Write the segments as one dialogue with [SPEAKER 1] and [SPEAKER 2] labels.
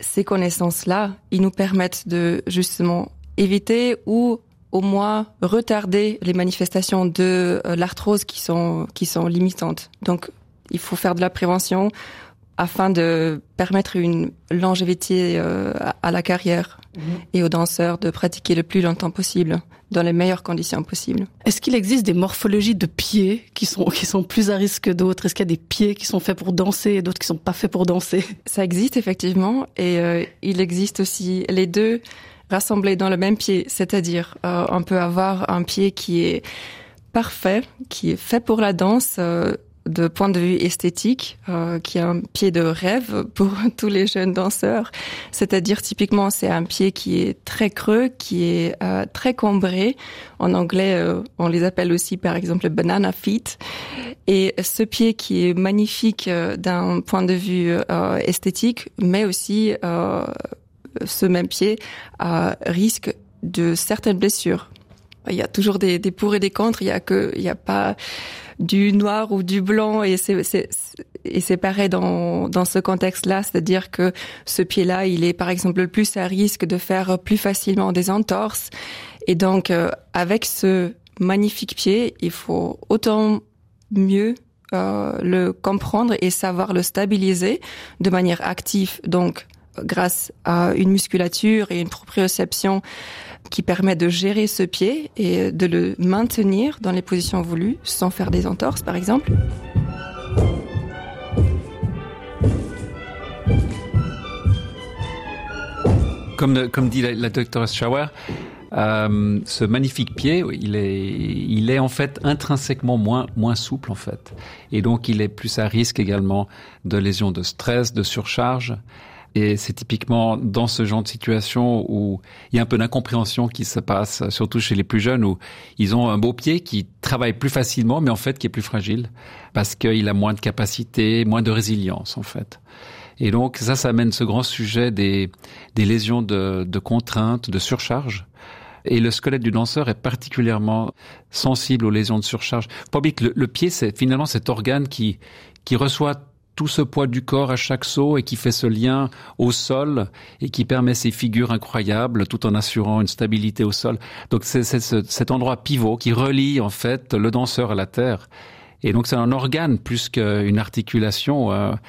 [SPEAKER 1] ces connaissances-là, ils nous permettent de justement éviter ou au moins retarder les manifestations de l'arthrose qui sont limitantes. Donc, il faut faire de la prévention afin de permettre une longévité à la carrière et aux danseurs de pratiquer le plus longtemps possible, dans les meilleures conditions possibles.
[SPEAKER 2] Est-ce qu'il existe des morphologies de pieds qui sont plus à risque que d'autres? Est-ce qu'il y a des pieds qui sont faits pour danser et d'autres qui sont pas faits pour danser?
[SPEAKER 1] Ça existe effectivement, et il existe aussi les deux rassemblés dans le même pied, c'est-à-dire on peut avoir un pied qui est parfait, qui est fait pour la danse, de point de vue esthétique, qui est un pied de rêve pour tous les jeunes danseurs. C'est-à-dire, typiquement, c'est un pied qui est très creux, qui est très cambré. En anglais, on les appelle aussi, par exemple, banana feet. Et ce pied qui est magnifique d'un point de vue esthétique, mais aussi ce même pied risque de certaines blessures. Il y a toujours des pour et des contre. Il y a pas du noir ou du blanc, et c'est pareil dans ce contexte-là, c'est-à-dire que ce pied-là, il est par exemple le plus à risque de faire plus facilement des entorses, et donc avec ce magnifique pied, il faut autant mieux le comprendre et savoir le stabiliser de manière active, donc grâce à une musculature et une proprioception qui permet de gérer ce pied et de le maintenir dans les positions voulues sans faire des entorses, par exemple.
[SPEAKER 3] Comme dit la docteure Schauer, ce magnifique pied, il est en fait intrinsèquement moins souple en fait, et donc il est plus à risque également de lésions de stress, de surcharge. Et c'est typiquement dans ce genre de situation où il y a un peu d'incompréhension qui se passe, surtout chez les plus jeunes, où ils ont un beau pied qui travaille plus facilement, mais en fait qui est plus fragile, parce qu'il a moins de capacité, moins de résilience en fait. Et donc ça amène ce grand sujet des lésions de contrainte, de surcharge. Et le squelette du danseur est particulièrement sensible aux lésions de surcharge. Faut pas oublier que le pied, c'est finalement cet organe qui reçoit tout ce poids du corps à chaque saut et qui fait ce lien au sol et qui permet ces figures incroyables tout en assurant une stabilité au sol. Donc c'est cet endroit pivot qui relie en fait le danseur à la terre. Et donc c'est un organe plus qu'une articulation.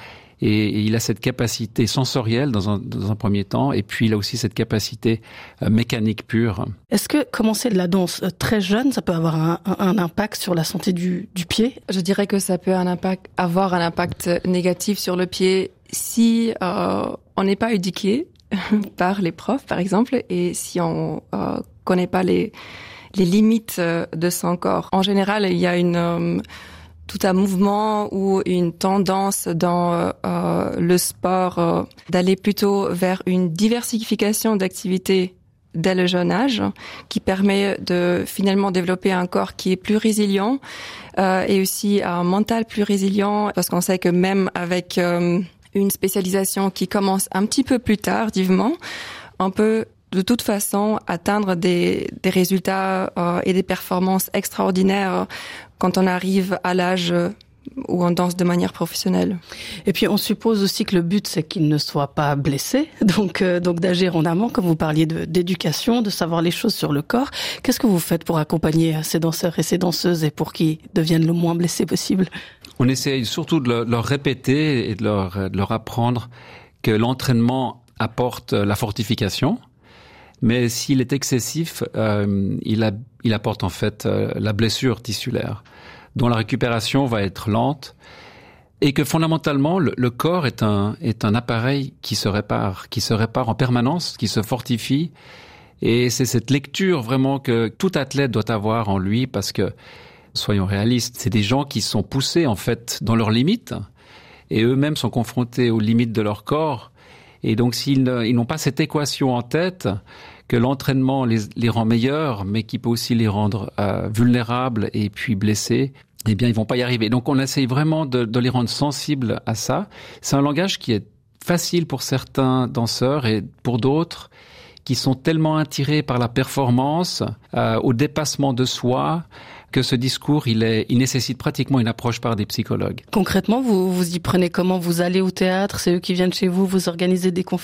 [SPEAKER 3] Et il a cette capacité sensorielle dans un premier temps, et puis il a aussi cette capacité mécanique pure.
[SPEAKER 2] Est-ce que commencer de la danse très jeune, ça peut avoir un impact sur la santé du pied?
[SPEAKER 1] Je dirais que ça peut avoir un impact négatif sur le pied si on n'est pas éduqué par les profs, par exemple, et si on connaît pas les limites de son corps. En général, il y a tout un mouvement ou une tendance dans le sport d'aller plutôt vers une diversification d'activités dès le jeune âge, qui permet de finalement développer un corps qui est plus résilient et aussi un mental plus résilient, parce qu'on sait que même avec une spécialisation qui commence un petit peu plus tardivement, on peut de toute façon atteindre des résultats et des performances extraordinaires quand on arrive à l'âge où on danse de manière professionnelle.
[SPEAKER 2] Et puis on suppose aussi que le but c'est qu'il ne soit pas blessé, donc d'agir en amont, comme vous parliez d'éducation, de savoir les choses sur le corps. Qu'est-ce que vous faites pour accompagner ces danseurs et ces danseuses et pour qu'ils deviennent le moins blessés possible?
[SPEAKER 3] On essaye surtout de leur répéter et de leur apprendre que l'entraînement apporte la fortification. Mais s'il est excessif, il apporte en fait la blessure tissulaire, dont la récupération va être lente, et que fondamentalement le corps est un appareil qui se répare en permanence, qui se fortifie, et c'est cette lecture vraiment que tout athlète doit avoir en lui, parce que soyons réalistes, c'est des gens qui sont poussés en fait dans leurs limites, et eux-mêmes sont confrontés aux limites de leur corps. Et donc, s'ils n'ont pas cette équation en tête, que l'entraînement les rend meilleurs, mais qui peut aussi les rendre vulnérables et puis blessés, eh bien, ils vont pas y arriver. Donc, on essaye vraiment de les rendre sensibles à ça. C'est un langage qui est facile pour certains danseurs et pour d'autres qui sont tellement attirés par la performance, au dépassement de soi, que ce discours, il nécessite pratiquement une approche par des psychologues.
[SPEAKER 2] Concrètement, vous y prenez comment? Vous allez au théâtre, c'est eux qui viennent chez vous, vous organisez des conférences?